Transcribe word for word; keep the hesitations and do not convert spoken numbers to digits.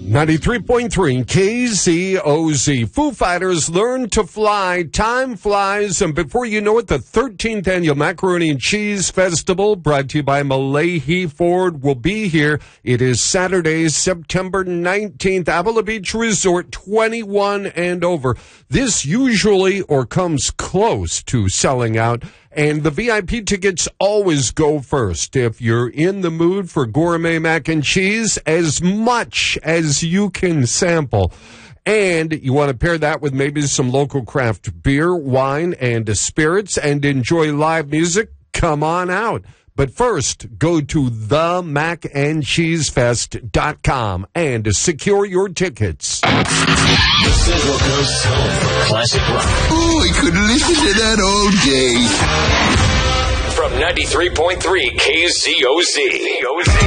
ninety-three point three K Z O Z. Foo Fighters, Learn to Fly. Time flies, and before you know it, the thirteenth Annual Macaroni and Cheese Festival, brought to you by Malahi Ford, will be here. It is Saturday, September nineteenth, Avila Beach Resort, twenty-one and over. This usually or comes close to selling out, and the V I P tickets always go first. If you're in the mood for gourmet mac and cheese, as much as you can sample, and you want to pair that with maybe some local craft beer, wine, and spirits, and enjoy live music, come on out. But first, go to the mac and cheese fest dot com and secure your tickets. The Central Coast's home for classic rock. Oh, I could listen to that all day. From ninety-three point three K Z O Z.